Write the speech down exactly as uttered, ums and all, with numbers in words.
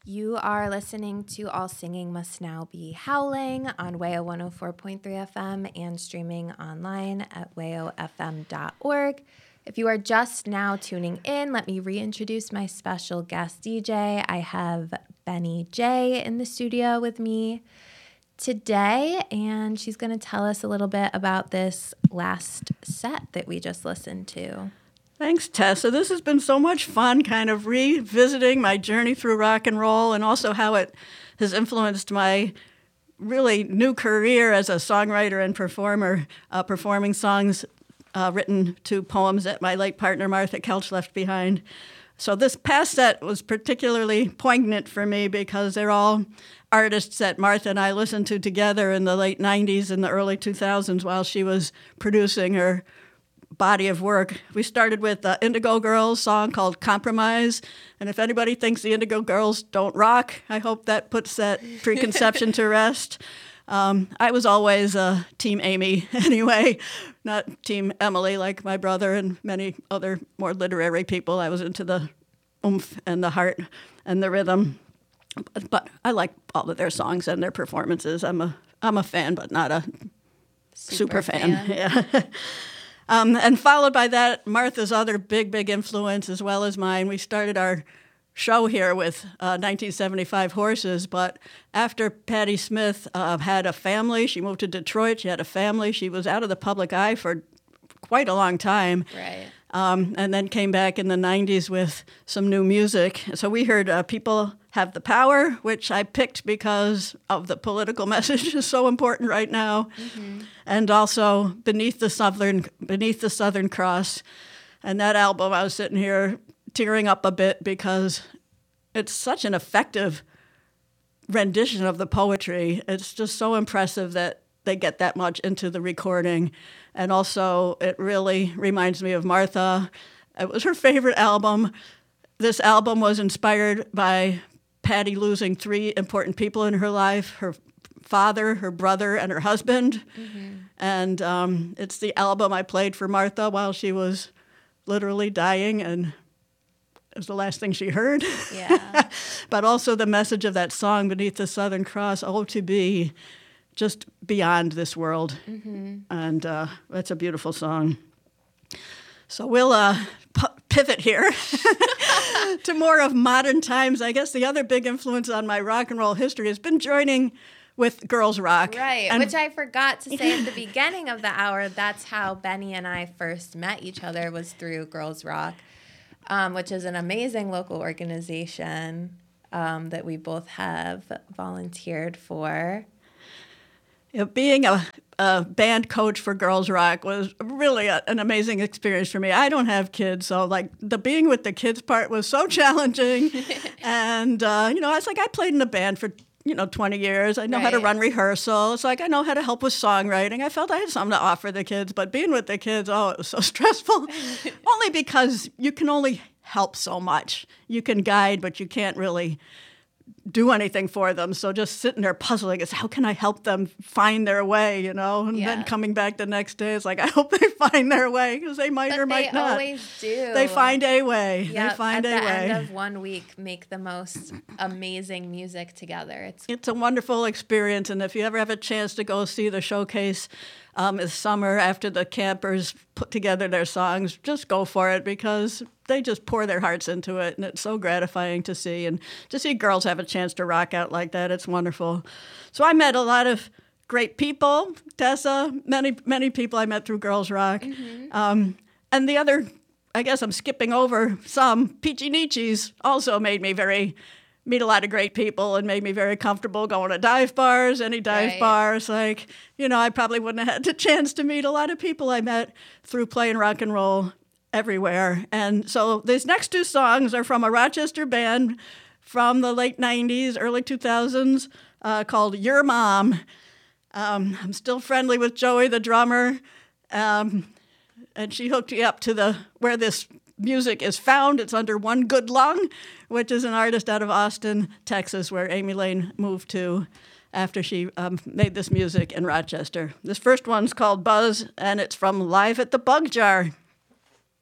You are listening to All Singing Must Now Be Howling on W A O one oh four point three F M and streaming online at W A O F M dot org. If you are just now tuning in, let me reintroduce my special guest D J. I have Benny J in the studio with me today, and she's going to tell us a little bit about this last set that we just listened to. Thanks, Tessa. This has been so much fun, kind of revisiting my journey through rock and roll and also how it has influenced my really new career as a songwriter and performer, uh, performing songs uh, written to poems that my late partner Martha Kelch left behind. So this past set was particularly poignant for me because they're all artists that Martha and I listened to together in the late nineties and the early two thousands while she was producing her body of work. We started with the Indigo Girls song called Compromise, and if anybody thinks the Indigo Girls don't rock, I hope that puts that preconception to rest. Um, I was always uh, Team Amy anyway, not Team Emily like my brother and many other more literary people. I was into the oomph and the heart and the rhythm, but, but I like all of their songs and their performances. I'm a I'm a fan, but not a super, super fan. fan. Yeah. Um, and followed by that, Martha's other big, big influence, as well as mine. We started our show here with uh, nineteen seventy-five Horses, but after Patti Smith uh, had a family, she moved to Detroit, she had a family, she was out of the public eye for quite a long time. Right. Um, and then came back in the nineties with some new music. So we heard uh, People Have the Power, which I picked because of the political message is so important right now. Mm-hmm. And also Beneath the Southern Beneath the Southern Cross. And that album, I was sitting here tearing up a bit because it's such an effective rendition of the poetry. It's just so impressive that they get that much into the recording. And also, it really reminds me of Martha. It was her favorite album. This album was inspired by Patti losing three important people in her life, her father, her brother, and her husband. Mm-hmm. And um, it's the album I played for Martha while she was literally dying, and it was the last thing she heard. Yeah. But also the message of that song, Beneath the Southern Cross, oh, to be just beyond this world. Mm-hmm. And uh, that's a beautiful song. So we'll uh, p- pivot here to more of modern times. I guess the other big influence on my rock and roll history has been joining with girls rock. Right, and which I forgot to say at the beginning of the hour. That's how Benny and I first met each other, was through Girls Rock, um, which is an amazing local organization um, that we both have volunteered for. You know, being a, a band coach for Girls Rock was really a, an amazing experience for me. I don't have kids, so like the being with the kids part was so challenging. and uh, you know, I was like, I played in a band for you know twenty years. I know right. how to run rehearsal. It's like I know how to help with songwriting. I felt I had something to offer the kids, but being with the kids, oh, it was so stressful. Only because you can only help so much. You can guide, but you can't really do anything for them. So just sitting there puzzling is how can I help them find their way, you know? And yeah. then coming back the next day, it's like, I hope they find their way because they might but or might not. They always do. They find a way. Yep. They find At a the way. end of one week, make the most amazing music together. It's It's a wonderful experience. And if you ever have a chance to go see the showcase um, this summer after the campers put together their songs, just go for it because they just pour their hearts into it, and it's so gratifying to see. And to see girls have a chance to rock out like that, it's wonderful. So I met a lot of great people, Tessa, many, many people I met through Girls Rock. Mm-hmm. Um, and the other, I guess I'm skipping over some, Peachy Nietzsche's also made me very, meet a lot of great people and made me very comfortable going to dive bars, any dive right. bars. Like, you know, I probably wouldn't have had the chance to meet a lot of people I met through playing rock and roll everywhere. And so these next two songs are from a Rochester band from the late nineties, early two thousands, uh, called Your Mom. Um, I'm still friendly with Joey, the drummer, um, and she hooked me up to the where this music is found. It's under One Good Lung, which is an artist out of Austin, Texas, where Amy Lane moved to after she um, made this music in Rochester. This first one's called Buzz, and it's from Live at the Bug Jar.